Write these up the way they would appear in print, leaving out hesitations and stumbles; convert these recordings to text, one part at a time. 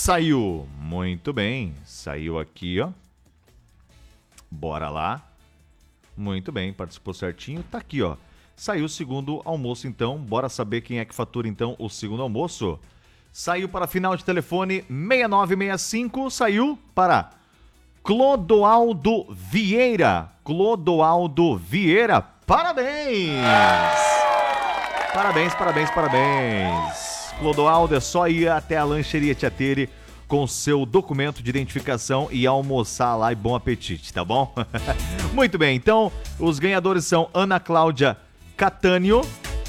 Saiu. Muito bem. Saiu aqui, ó. Bora lá. Muito bem, participou certinho. Tá aqui, ó. Saiu o segundo almoço, então. Bora saber quem é que fatura, então, o segundo almoço. Saiu para final de telefone 6965. Saiu para Clodoaldo Vieira. Clodoaldo Vieira. Parabéns! Parabéns, parabéns, parabéns. Clodoaldo, é só ir até a Lancheria Tiateri com seu documento de identificação e almoçar lá, e bom apetite, tá bom? Muito bem, então os ganhadores são Ana Cláudia Catânio.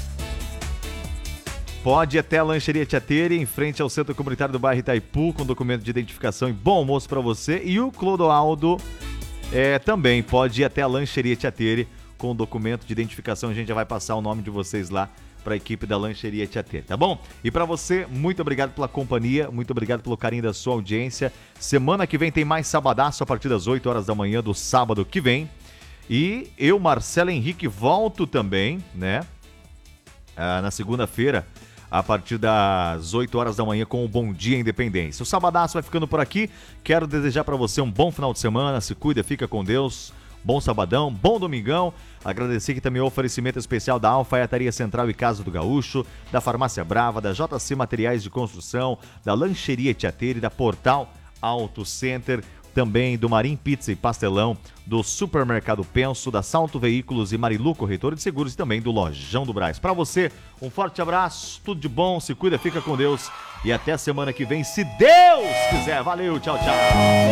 Pode ir até a Lancheria Tiateri, em frente ao Centro Comunitário do bairro Itaipu, com documento de identificação e bom almoço para você. E o Clodoaldo também pode ir até a Lancheria Tiateri com documento de identificação. A gente já vai passar o nome de vocês lá para a equipe da Lancheria Tiateri, tá bom? E para você, muito obrigado pela companhia, muito obrigado pelo carinho da sua audiência. Semana que vem tem mais sabadaço a partir das 8 horas da manhã do sábado que vem. E eu, Marcelo Henrique, volto também, né? Na segunda-feira, a partir das 8 horas da manhã com o Bom Dia Independência. O sabadaço vai ficando por aqui. Quero desejar para você um bom final de semana. Se cuida, fica com Deus. Bom sabadão, bom domingão. Agradecer aqui também o oferecimento especial da Alfaiataria Central e Casa do Gaúcho, da Farmácia Brava, da JC Materiais de Construção, da Lancheria Tiateri, da Portal Auto Center, também do Marim Pizza e Pastelão, do Supermercado Penso, da Salto Veículos e Marilu Corretora de Seguros e também do Lojão do Brás. Para você, um forte abraço, tudo de bom, se cuida, fica com Deus e até a semana que vem, se Deus quiser. Valeu, tchau, tchau.